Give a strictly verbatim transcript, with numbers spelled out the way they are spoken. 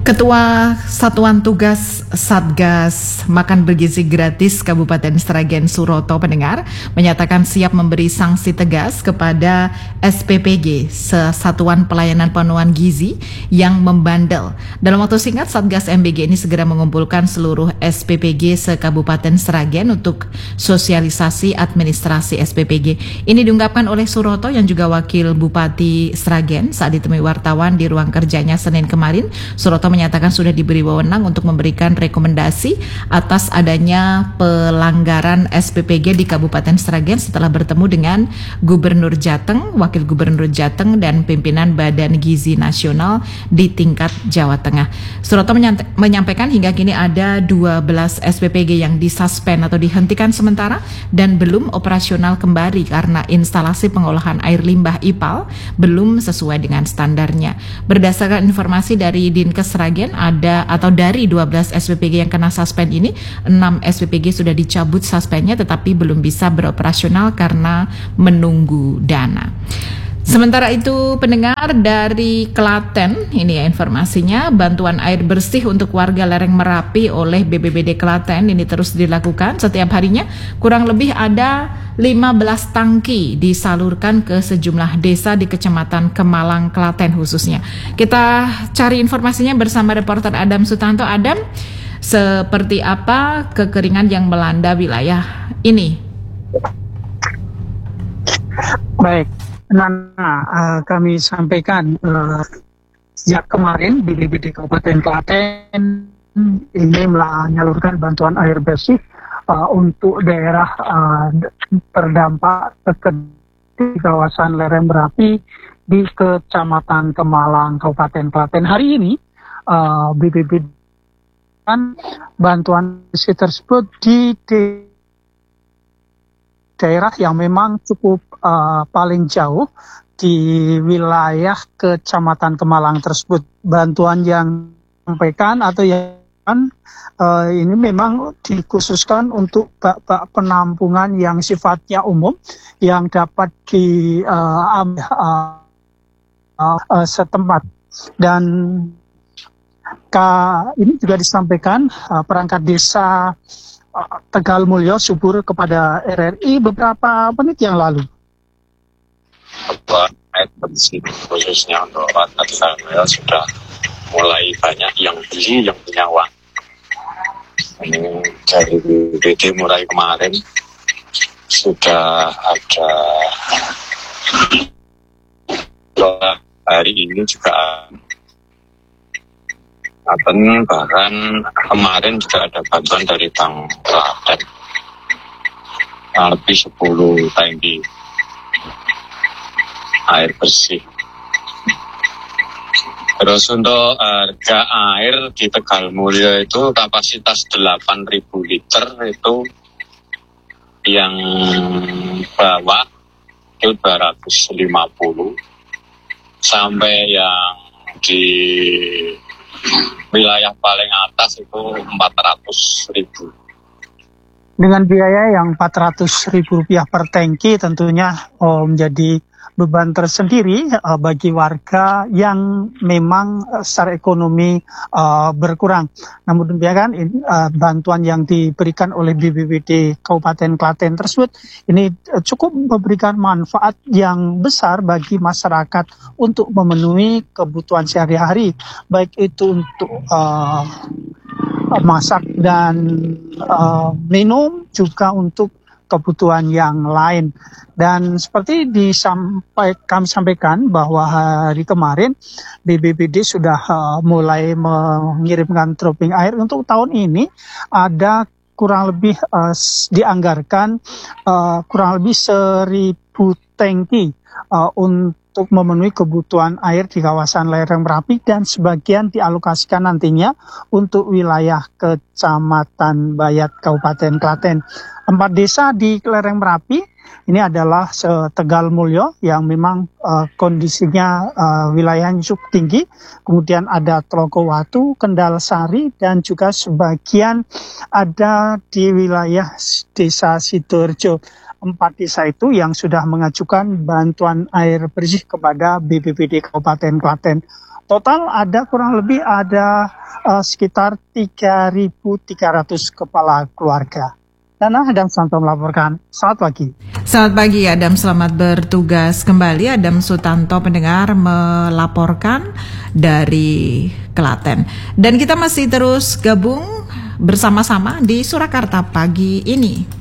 Ketua Satuan Tugas Satgas Makan Bergizi Gratis Kabupaten Sragen Suroto pendengar menyatakan siap memberi sanksi tegas kepada S P P G Satuan Pelayanan Pemenuhan Gizi yang membandel. Dalam waktu singkat Satgas M B G ini segera mengumpulkan seluruh S P P G se-Kabupaten Sragen untuk sosialisasi administrasi S P P G. Ini diungkapkan oleh Suroto yang juga Wakil Bupati Sragen saat ditemui wartawan di ruang kerjanya Senin kemarin. Suroto menyatakan sudah diberi wewenang untuk memberikan rekomendasi atas adanya pelanggaran S P P G di Kabupaten Sragen setelah bertemu dengan Gubernur Jateng, Wakil Gubernur Jateng, dan pimpinan Badan Gizi Nasional di tingkat Jawa Tengah. Suroto menyampaikan hingga kini ada dua belas S P P G yang disuspend atau dihentikan sementara dan belum operasional kembali karena instalasi pengolahan air limbah I P A L belum sesuai dengan standarnya. Berdasarkan informasi dari Dinkes Sragen ada atau dari dua belas S P P G yang kena suspend ini, enam S P P G sudah dicabut suspendnya tetapi belum bisa beroperasional karena menunggu dana. Sementara itu pendengar dari Klaten, ini ya informasinya, bantuan air bersih untuk warga lereng Merapi oleh B P B D Klaten ini terus dilakukan setiap harinya. Kurang lebih ada lima belas tangki disalurkan ke sejumlah desa di Kecamatan Kemalang, Klaten khususnya. Kita cari informasinya bersama reporter Adam Sutanto. Adam, seperti apa kekeringan yang melanda wilayah ini? Baik. Nah, uh, kami sampaikan uh, sejak kemarin B P B D Kabupaten Klaten ini menyalurkan bantuan air bersih uh, untuk daerah uh, terdampak di kawasan lereng Merapi di Kecamatan Kemalang, Kabupaten Klaten. Hari ini uh, B P B D kan bantuan bersih tersebut di daerah yang memang cukup uh, paling jauh di wilayah Kecamatan Kemalang tersebut. Bantuan yang disampaikan atau yang uh, ini memang dikhususkan untuk bak-bak penampungan yang sifatnya umum yang dapat di uh, uh, uh, uh, setempat. Dan ka, ini juga disampaikan uh, perangkat desa Tegal Mulyo Subur kepada R R I beberapa menit yang lalu. Air bersih khususnya untuk warga Tegal Mulyo sudah mulai banyak yang beli, yang punya uang. Ini dari B P B D mulai kemarin sudah ada, hari ini juga Klaten, bahkan kemarin juga ada bantuan dari Bank Klaten lebih sepuluh tangki air bersih. Terus untuk harga air di Tegal Mulyo itu kapasitas delapan ribu liter, itu yang bawah itu dua ratus lima puluh sampai yang di wilayah paling atas itu empat ratus ribu. Dengan biaya yang empat ratus ribu rupiah per tangki tentunya oh, menjadi beban tersendiri uh, bagi warga yang memang uh, secara ekonomi uh, berkurang. Namun demikian uh, bantuan yang diberikan oleh B P B D Kabupaten Klaten tersebut ini uh, cukup memberikan manfaat yang besar bagi masyarakat untuk memenuhi kebutuhan sehari-hari, baik itu untuk uh, masak dan uh, minum, juga untuk kebutuhan yang lain. Dan seperti disampai, kami sampaikan bahwa hari kemarin B P B D sudah uh, mulai mengirimkan dropping air. Untuk tahun ini ada kurang lebih uh, dianggarkan uh, kurang lebih seribu tangki uh, untuk memenuhi kebutuhan air di kawasan lereng Merapi, dan sebagian dialokasikan nantinya untuk wilayah Kecamatan Bayat Kabupaten Klaten. Empat desa di lereng Merapi ini adalah Tegal Mulyo yang memang uh, kondisinya uh, wilayahnya cukup tinggi, kemudian ada Tlogowatu, Kendal Sari, dan juga sebagian ada di wilayah desa Sidoarjo. Empat desa itu yang sudah mengajukan bantuan air bersih kepada B P B D Kabupaten Klaten. total ada kurang lebih ada uh, sekitar tiga ribu tiga ratus kepala keluarga. Nana, Adam Sutanto melaporkan. Selamat pagi. Selamat pagi Adam, selamat bertugas kembali. Adam Sutanto pendengar melaporkan dari Klaten. Dan kita masih terus gabung bersama-sama di Surakarta pagi ini.